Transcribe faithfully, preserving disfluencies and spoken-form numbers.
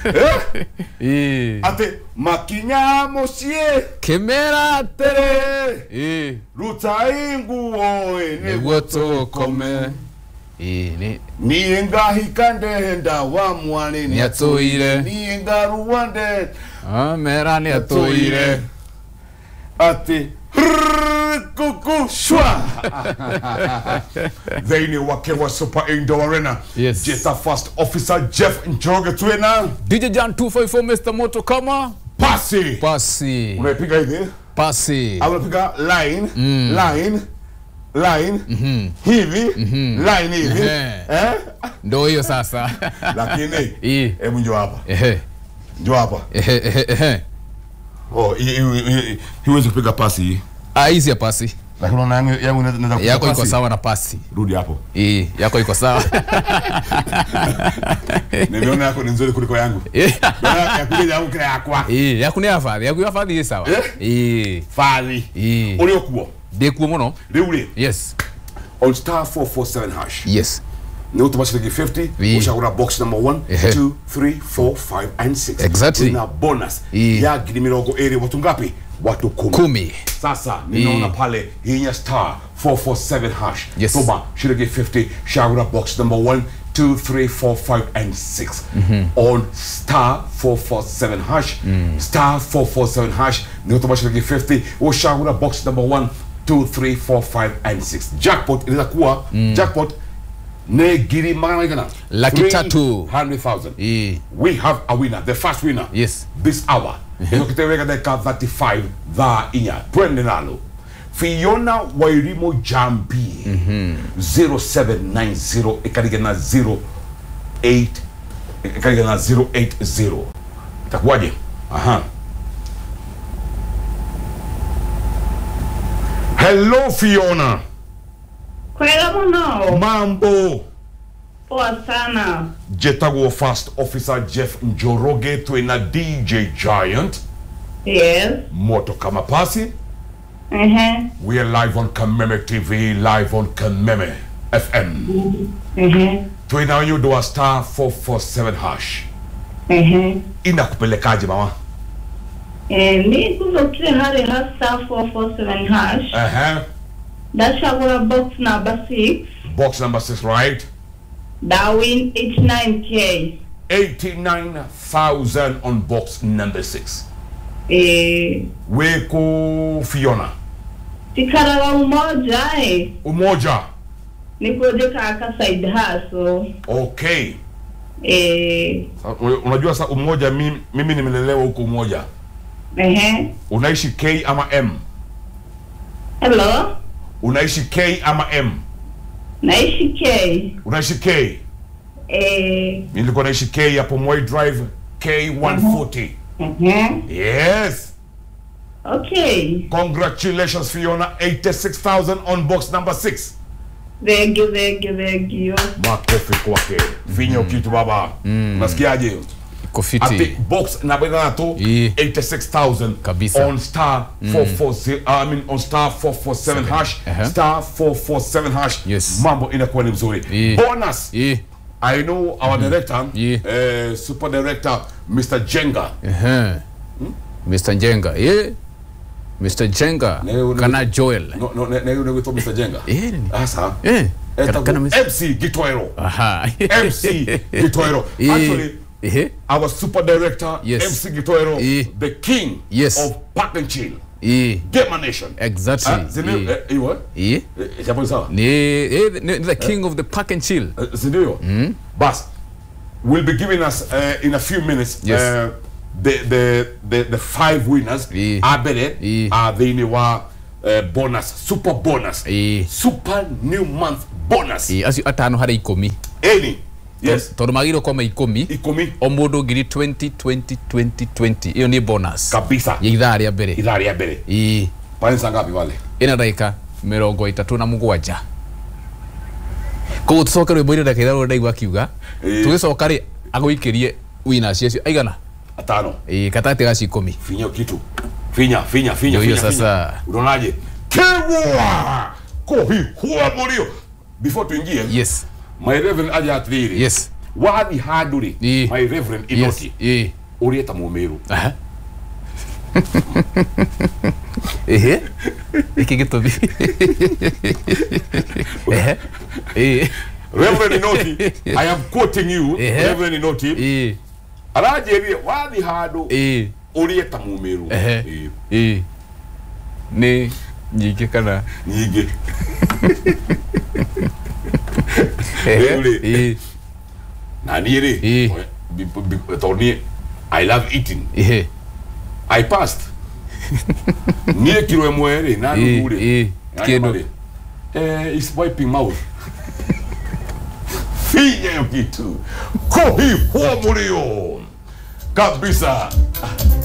Eh. Ate makinya mosie Kemera tere. Eh. Ruta inguo ne woto kome. Eh ni ni ngahikande henda wa mwane ni atoire. Ni ngaruwande. Ah mera ni atoire. Ate kuku shwa. Zaini wakewa Super Indoor Arena. Yes. Jeta First Officer Jeff Njoge Twena. D J Jan two five four Mister Moto kama Pasi. Pasi. Unapiga hivi? Pasi. Unapiga line, Mm. line, line, Mhm. hivi, Mhm. line hivi. Ehe. Eh? Ndio hiyo sasa. Lakini, Eh. hebu njoo hapa. Ehe. Njoo hapa. Ehe ehe ehe. Oh, hii hii hiwezi kupiga pasi hii. Ah, hizi ya pasi. Lakini unaona yangu yangu naweza kupiga Yako iko pasi. sawa na pasi. Rudi hapo. Eh, yako iko sawa. Nimeona yako ni nzuri kuliko yangu. Eh. Ya kuja yangu kile yakwa. Eh, yako ni afadhi. Yako ya afadhi sawa. Eh. Fali. Eh. Uli okuo. De kuomono. Riuli. Yes. On star four four seven hash. Yes. Ni automatically fifty. Oui. Ushaura box number one, Ehe. two, three, four, five and six. Exactly. Una bonus. Eh. Ya gidi mirongo eri watu ngapi? Watu kumi. Kumi. Sasa ninaona Eh. pale hinya star four four seven hash. Yes. Toba should get fifty. Shaura box number one, two, three, four, five and six. On star four four seven hash. Star four four seven hash. Ni automatically get fifty. Ushaura box number one, two, three, four, five and six. Jackpot inaweza kuwa jackpot ne giri magana gana. Laki tatu. three hundred thousand. Eh. We have a winner, the first winner. Yes. This hour. Ino kiteweka deka thirty-five dha inya. Twende nalo. Fiona Wairimo Jambi. zero seven nine zero. Ikariga na zero eight. Ikariga na zero eight zero. Itakuwaje? Aha. Hello Fiona. Kwela muno. Mambo. Poa sana. Jetago First Officer Jeff Njoroge Twena D J Giant. Yes. Moto kama pasi. Uh-huh. We are live on Kameme T V, live on Kameme F M. Uh-huh. Twena you do a star four four seven hash. Uh-huh. Inakupelekaje mama? Eh, ni kuzo kile hali ha star four four seven hash. Uh-huh. Dashagura box number six. Box number six, right? Darwin eighty-nine K. eighty-nine thousand on box number six. Eh, Weko Fiona. tikara umoja eh. Umoja. Ni project aka side hustle. Okay. Eh, Unajua sasa umoja mimi, mimi nimelelewa huko umoja. eh. Unaishi K ama M? Hello. Unaishi K ama M? Naishi K. Unaishi K? Eh, Nilikuwa naishi K hapo Moi Drive K one forty. uh-huh. Yes. Okay. Congratulations Fiona, eighty-six thousand on box number six. Thank you, thank you, thank you. Makofi kwake. Vinyo kitu baba. Unasikiaje? Kofiti. Ati box number tatu Yeah. eighty-six thousand Kabisa. on star four four zero. I mean on star four four seven hash. Uh-huh. Star four four seven hash. Yes. Mambo inakuwa ni mzuri. Yeah. Bonus. Eh. I know our director, Yeah. uh, super director, Mister Jenga. Eh. Mister Jenga. Eh. Mister Jenga. Ne- ne- Kana Joel. No, no, ne, ne, ne, to Mister Jenga. Eh. Asa. Eh. Eta Kana Mister M C Gitoero. Aha. M C Gitoero. Eh. Actually, Eh. our super director, Yes. M C Gitoero, Eh. the king Yes. of Park and Chill. Eh. Gamer Nation. Exactly. Ah, Zindio, Eh. eh, eh, what? Eh. Eh, japo sawa. Ni eh, ni- the king of the park and chill. Eh, Zindio. Bas, will be giving us uh, in a few minutes Yes. uh, the, the the the five winners. Eh. Abere Eh. are the Niwa uh, bonus, super bonus, Eh. super new month bonus. Eh, acio atano hari ikumi. Any, yes, Tondu magiro kwa ikumi. ikomi O mundu ngiri twenty twenty twenty twenty. Iyo ni bonus. kabisa. Ya idhaa rĩa mbere. Idari ya bere. Eh. Pale sangapi wale? Ina ndagika mirongo itatu na mugwanja. Ko tsoka rwe boire ndagika ro ndaigwa kiuga. Eh. Tugicoka ri agwikirie winners yacio aigana. Atano. Eh, katati gaci ikumi. Finya kitu. Finya, finya, finya, Ndio hiyo finya. sasa. finya. Unaonaje? Kewa! Kohi huwa mulio. Before tuingie, Yes. my Reverend aje atliri. Yes. wathi handuri Ĩ. my reverend Yes. Inoti Ĩ. urieta mumiru Aha. Ehe. Iki gitumi. Ehe. Ĩ. Reverend Inoti I am quoting you Ehe. Reverend Inoti Ĩ. arajerie wathi handu Ĩ. urieta mumiru Ehe. Ĩ. Ĩ. Ni nyingĩ kana nyingi Ehe. Rĩu-rĩ, Ĩ. na niĩ rĩ Ĩ. tondũ niĩ I love eating Ehe. I passed niĩ kiro ĩmwe rĩ na Ĩ. nuthu rĩ Ĩ. Kĩndũ. eh is wiping mouth finya yo kitu kohi huo mulio kabisa.